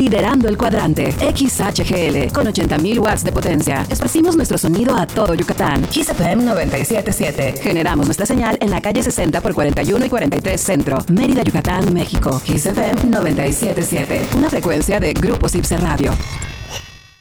liderando el cuadrante. XHGL, con 80.000 watts de potencia. Esparcimos nuestro sonido a todo Yucatán. Kiss FM 97.7. Generamos nuestra señal en la calle 60 por 41 y 43 Centro, Mérida, Yucatán, México. Kiss FM 97.7. Una frecuencia de Grupo Cipse Radio.